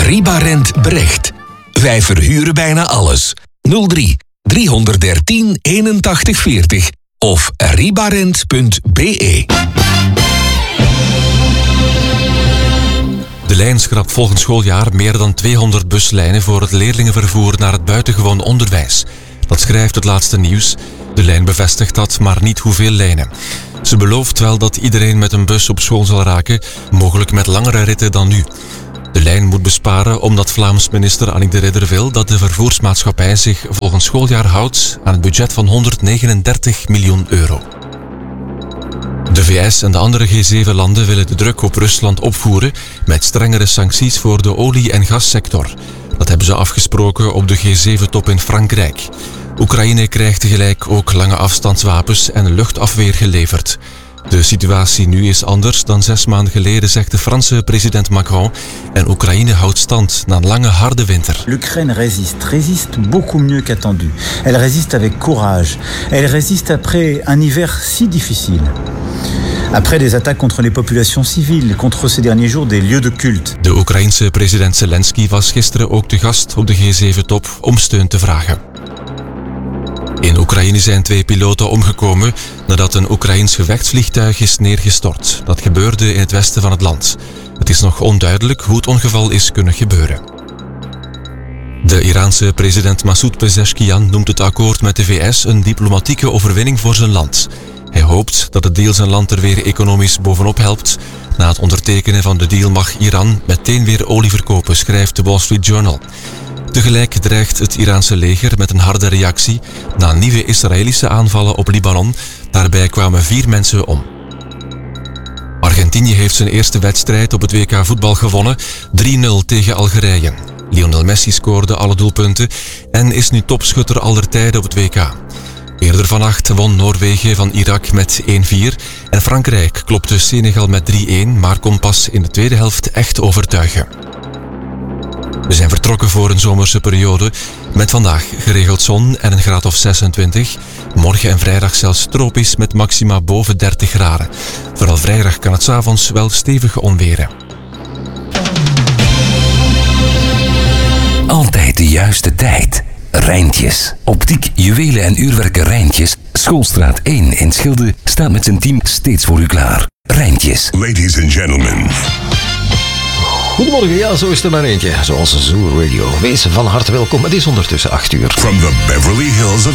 Ribarent Brecht. Wij verhuren bijna alles. 03 313 81 40 of ribarent.be. De lijn schrapt volgend schooljaar meer dan 200 buslijnen voor het leerlingenvervoer naar het buitengewoon onderwijs. Dat schrijft het laatste nieuws. De lijn bevestigt dat, maar niet hoeveel lijnen. Ze belooft wel dat iedereen met een bus op school zal raken, mogelijk met langere ritten dan nu. De lijn moet besparen omdat Vlaams minister Annick de Ridder wil dat de vervoersmaatschappij zich volgend schooljaar houdt aan het budget van 139 miljoen euro. De VS en de andere G7-landen willen de druk op Rusland opvoeren met strengere sancties voor de olie- en gassector. Dat hebben ze afgesproken op de G7-top in Frankrijk. Oekraïne krijgt tegelijk ook lange afstandswapens en luchtafweer geleverd. De situatie nu is anders dan 6 maanden geleden, zegt de Franse president Macron. En Oekraïne houdt stand na een lange harde winter. L'Ukraine résiste beaucoup mieux qu'attendu. Elle résiste avec courage. Elle résiste après un hiver si difficile. Après des attaques contre les populations civiles, contre ces derniers jours des lieux de culte. De Oekraïense president Zelensky was gisteren ook te gast op de G7-top om steun te vragen. In Oekraïne zijn 2 piloten omgekomen nadat een Oekraïens gevechtsvliegtuig is neergestort. Dat gebeurde in het westen van het land. Het is nog onduidelijk hoe het ongeval is kunnen gebeuren. De Iraanse president Masoud Pezeshkian noemt het akkoord met de VS een diplomatieke overwinning voor zijn land. Hij hoopt dat het deal zijn land er weer economisch bovenop helpt. Na het ondertekenen van de deal mag Iran meteen weer olie verkopen, schrijft de Wall Street Journal. Tegelijk dreigt het Iraanse leger met een harde reactie na nieuwe Israëlische aanvallen op Libanon. Daarbij kwamen 4 mensen om. Argentinië heeft zijn eerste wedstrijd op het WK voetbal gewonnen, 3-0 tegen Algerije. Lionel Messi scoorde alle doelpunten en is nu topschutter aller tijden op het WK. Eerder vannacht won Noorwegen van Irak met 1-4 en Frankrijk klopte Senegal met 3-1, maar kon pas in de tweede helft echt overtuigen. We zijn vertrokken voor een zomerse periode met vandaag geregeld zon en een graad of 26. Morgen en vrijdag zelfs tropisch met maxima boven 30 graden. Vooral vrijdag kan het 's avonds wel stevig onweren. Altijd de juiste tijd. Rijntjes. Optiek, juwelen en uurwerken Rijntjes. Schoolstraat 1 in Schilde staat met zijn team steeds voor u klaar. Rijntjes. Ladies and gentlemen. Goedemorgen, ja, zo is er maar eentje. Zoals Zoo Radio. Wees van harte welkom. Het is ondertussen 8 uur. From the Beverly Hills of